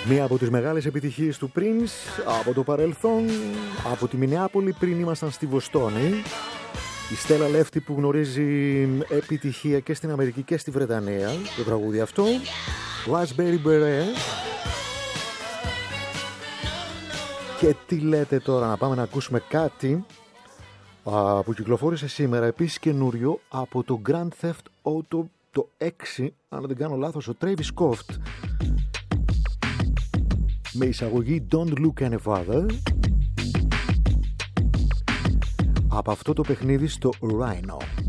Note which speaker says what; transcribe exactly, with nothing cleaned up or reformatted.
Speaker 1: Μία από τις μεγάλες επιτυχίες του Prince από το παρελθόν, από τη Μινεάπολη πριν ήμασταν στη Βοστόνη. Η Στέλλα Λέφτη που γνωρίζει επιτυχία και στην Αμερική και στη Βρετανία, το τραγούδι αυτό. Raspberry Beret. Και τι λέτε τώρα, να πάμε να ακούσουμε κάτι α, που κυκλοφόρησε σήμερα, επίσης καινούριο, από το Grand Theft Auto το έξι, αν δεν κάνω λάθος, ο Travis Scott, με εισαγωγή Don't Look Any Further, από αυτό το παιχνίδι στο Rhino.